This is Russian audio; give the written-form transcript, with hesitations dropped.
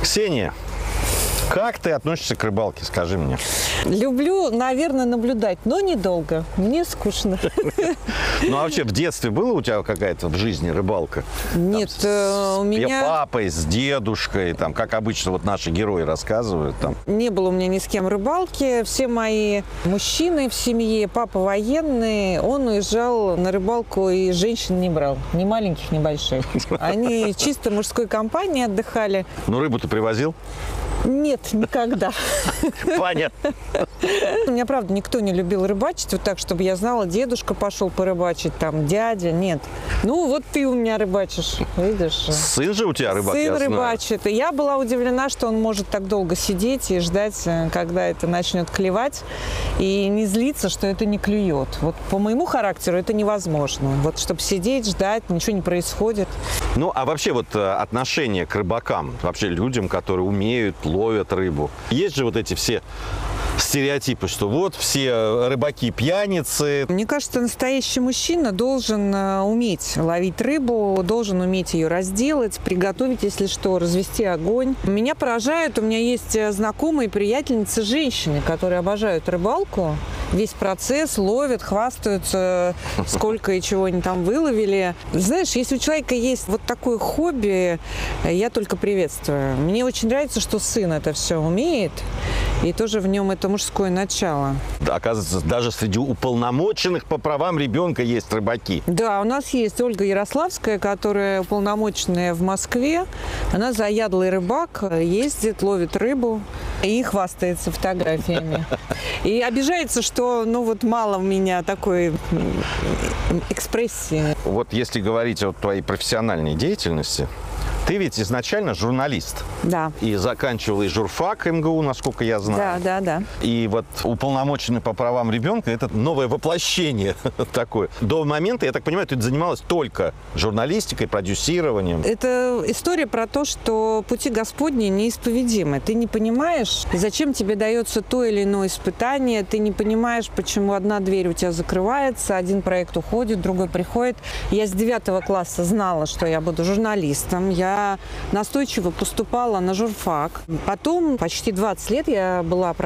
Ксения, как ты относишься к рыбалке, скажи мне? Люблю, наверное, наблюдать, но недолго. Мне скучно. Ну, а вообще в детстве была у тебя какая-то в жизни рыбалка? Нет, у меня... С папой, с дедушкой, там, как обычно вот наши герои рассказывают. Там. Не было у меня ни с кем рыбалки. Все мои мужчины в семье, папа военный, он уезжал на рыбалку и женщин не брал. Ни маленьких, ни больших. Они чисто мужской компанией отдыхали. Ну, рыбу ты привозил? Нет, никогда. Понятно. У меня, правда, никто не любил рыбачить, вот так, чтобы я знала, дедушка пошел порыбачить, там, дядя, нет. Ну, вот ты у меня рыбачишь, видишь. Сын же у тебя рыбак, Сын я знаю. рыбачит. И я была удивлена, что он может так долго сидеть и ждать, когда это начнет клевать, и не злиться, что это не клюет. Вот по моему характеру это невозможно. Вот, чтобы сидеть, ждать, ничего не происходит. Ну, а вообще вот отношение к рыбакам, вообще людям, которые умеют, ловят рыбу. Есть же вот эти все стереотипы, что вот все рыбаки пьяницы. Мне кажется, настоящий мужчина должен уметь ловить рыбу, должен уметь ее разделать, приготовить, если что, развести огонь. Меня поражает, у меня есть знакомые приятельницы женщины, которые обожают рыбалку. Весь процесс ловят, хвастаются, сколько и чего они там выловили. Знаешь, если у человека есть вот такое хобби, я только приветствую. Мне очень нравится, что сын это все умеет, и тоже в нем это мужское начало. Да, оказывается, даже среди уполномоченных по правам ребенка есть рыбаки. Да, у нас есть Ольга Ярославская, которая уполномоченная в Москве. Она заядлый рыбак, ездит, ловит рыбу и хвастается фотографиями. И обижается, что, ну вот мало у меня такой экспрессии. Вот если говорить о твоей профессиональной деятельности, ты ведь изначально журналист. Да. И заканчивала и журфак МГУ, насколько я знаю. Да. И вот уполномоченный по правам ребенка – это новое воплощение такое. До момента, я так понимаю, ты занималась только журналистикой, продюсированием. Это история про то, что пути Господни неисповедимы. Ты не понимаешь, зачем тебе дается то или иное испытание. Ты не понимаешь, почему одна дверь у тебя закрывается, один проект уходит, другой приходит. Я с 9 класса знала, что я буду журналистом. Я настойчиво поступала на журфак. Потом почти 20 лет я была